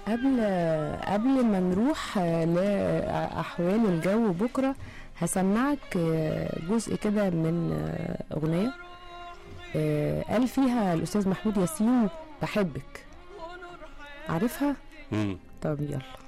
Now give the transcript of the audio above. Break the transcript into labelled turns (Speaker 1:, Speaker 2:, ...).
Speaker 1: قبل ما نروح لأحوال الجو بكرة، هسمعك جزء كده من أغنية قال فيها الأستاذ محمود ياسين بحبك. عارفها؟ طب يلا.